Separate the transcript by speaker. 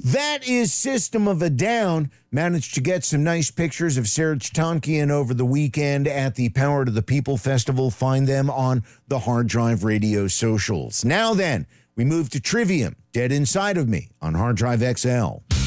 Speaker 1: That is System of a Down. Managed to get some nice pictures of Serj Tankian over the weekend at the Power to the People Festival. Find them on the Hard Drive Radio socials. Now then, we move to Trivium, Dead Inside of Me on Hard Drive XL.